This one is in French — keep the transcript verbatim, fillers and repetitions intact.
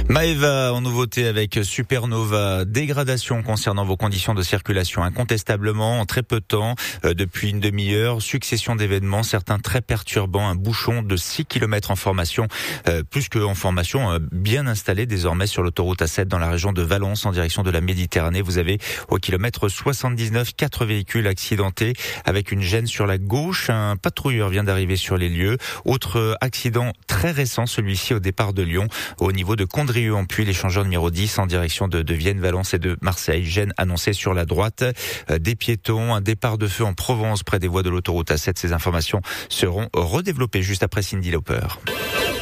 Maëva, en nouveauté avec Supernova, dégradation concernant vos conditions de circulation incontestablement en très peu de temps, euh, depuis une demi-heure, succession d'événements, certains très perturbants, un bouchon de six kilomètres en formation, euh, plus qu'en formation, euh, bien installé désormais sur l'autoroute A sept dans la région de Valence en direction de la Méditerranée. Vous avez au kilomètre soixante-dix-neuf quatre véhicules accidentés avec une gêne sur la gauche. Un patrouilleur vient d'arriver sur les lieux. Autre accident très récent, celui-ci au départ de Lyon, au niveau de Condrieu en Puy, l'échangeur numéro dix en direction de, de Vienne, Valence et de Marseille. Gêne annoncée sur la droite. Euh, des piétons, un départ de feu en Provence près des voies de l'autoroute A sept. Ces informations seront redéveloppées juste après Cindy Lauper.